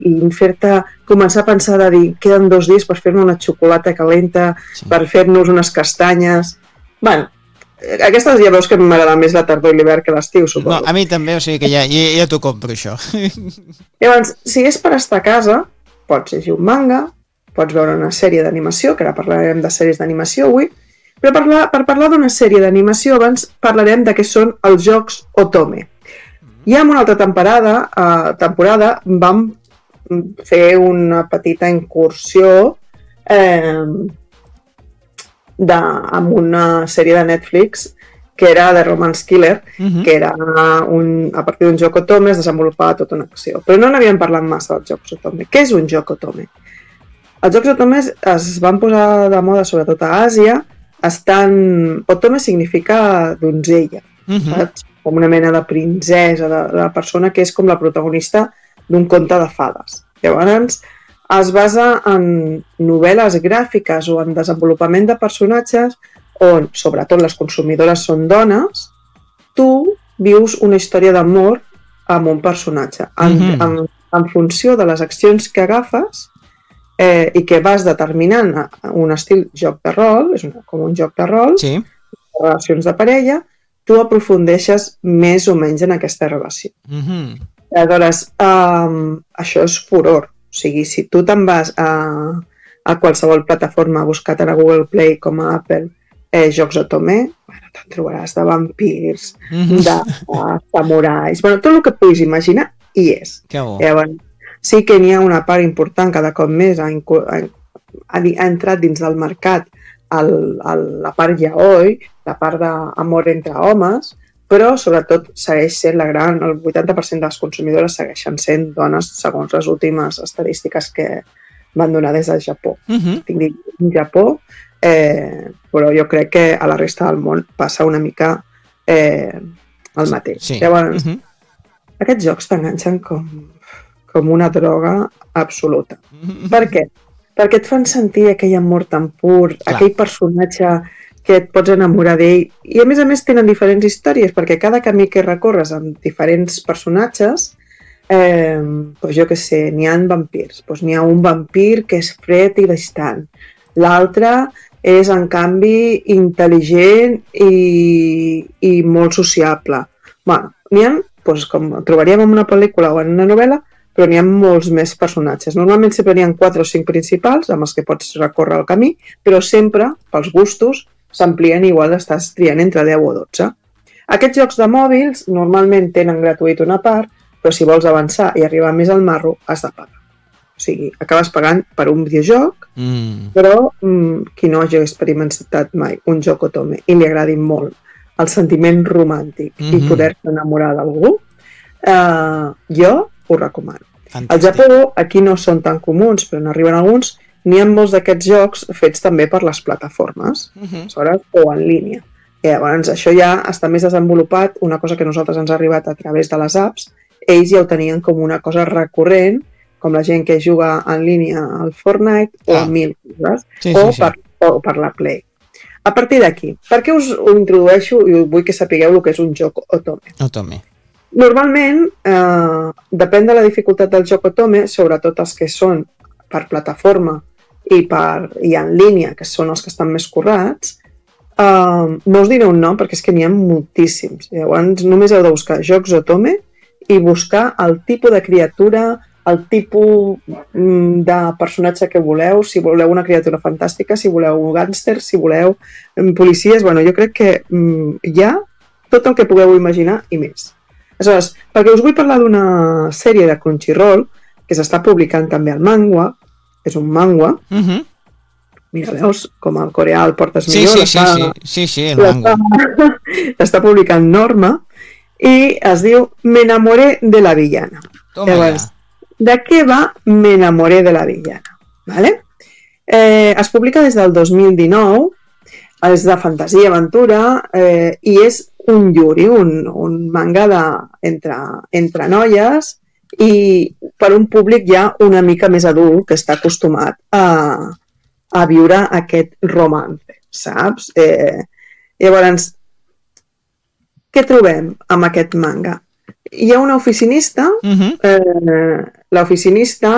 i fer-te començar a pensar de dir, queden 2 dies per fer-me una xocolata calenta, per fer-nos unes castanyes... Bueno, aquestes ja veus que m'agrada més la tardor i l'hivern que l'estiu, suposo. No, a mi també, o sigui que ja t'ho compro, això. Llavors, si és per estar a casa, pots llegir un manga, pots veure una sèrie d'animació, que ara parlarem de sèries d'animació avui, però per parlar d'una sèrie d'animació abans parlarem de què són els jocs Otome. Ja en una altra temporada vam fer una petita incursió amb una sèrie de Netflix que era The Romance Killer, que era a partir d'un joc Otome es desenvolupava tota una acció. Però no n'havíem parlat massa dels jocs Otome. Què és un joc Otome? Els jocs Otome es van posar de moda sobretot a Àsia. Otome significa donzella, saps? Com una mena de princesa, de persona que és com la protagonista d'un conte de fades. Llavors, es basa en novel·les gràfiques o en desenvolupament de personatges on, sobretot, les consumidores són dones, tu vius una història d'amor amb un personatge. En funció de les accions que agafes i que vas determinant un estil joc de rol, és com un joc de rol, relacions de parella, tu aprofundeixes més o menys en aquesta relació. Aleshores, això és furor. O sigui, si tu te'n vas a qualsevol plataforma, buscat a Google Play com a Apple, jocs Otome, te'n trobaràs de vampirs, de samurais, tot el que puguis imaginar hi és. Llavors, sí que n'hi ha una part important, cada cop més ha entrat dins del mercat la part yaoi, la part d'amor entre homes, però sobretot segueix sent el 80% de les consumidores segueixen sent dones segons les últimes estadístiques que van donar des del Japó. Estic dient Japó, però jo crec que a la resta del món passa una mica el mateix. Llavors, aquests jocs t'enganxen com una droga absoluta. Per què? Perquè et fan sentir aquell amor tan pur, aquell personatge que et pots enamorar d'ell, i a més tenen diferents històries, perquè cada camí que recorres amb diferents personatges, jo què sé, n'hi ha vampirs, n'hi ha un vampir que és fred i distant, l'altre és en canvi intel·ligent i molt sociable. N'hi ha, com trobaríem en una pel·lícula o en una novel·la, però n'hi ha molts més personatges. Normalment sempre n'hi ha 4 o 5 principals amb els que pots recórrer el camí, però sempre, pels gustos, s'amplien, igual estàs triant entre 10 o 12. Aquests jocs de mòbils normalment tenen gratuït una part, però si vols avançar i arribar més al marro, has de pagar. O sigui, acabes pagant per un videojoc, però qui no hagi experimentat mai un joc Otome i li agradi molt el sentiment romàntic i poder-se enamorar d'algú, jo ho recomano. Al Japó, aquí no són tan comuns, però n'arriben alguns. N'hi ha molts d'aquests jocs fets també per les plataformes, o en línia. Llavors, això ja està més desenvolupat, una cosa que a nosaltres ens ha arribat a través de les apps, ells ja ho tenien com una cosa recurrent, com la gent que juga en línia al Fortnite o a 1000 coses, o per la Play. A partir d'aquí, per què us ho introdueixo i vull que sapigueu el que és un joc Otome? Normalment, depèn de la dificultat del joc Otome, sobretot els que són per plataforma i en línia, que són els que estan més currats, no us diré un nom perquè és que n'hi ha moltíssims. Llavors només heu de buscar jocs Otome i buscar el tipus de criatura, el tipus de personatge que voleu, si voleu una criatura fantàstica, si voleu gàngsters, si voleu policies, jo crec que hi ha tot el que pugueu imaginar i més. Aleshores, perquè us vull parlar d'una sèrie de Crunchyroll que s'està publicant també al manga, és un manga. Mira, veus com el coreà el portes millor. Sí, el manga. L'està publicant Norma i es diu Me enamoré de la villana. Llavors, de què va Me enamoré de la villana? Es publica des del 2019, és de fantasia, aventura, i és un yuri, un manga entre noies, i per un públic ja una mica més adult que està acostumat a viure aquest romance, saps? Llavors, què trobem amb aquest manga? Hi ha una oficinista, l'oficinista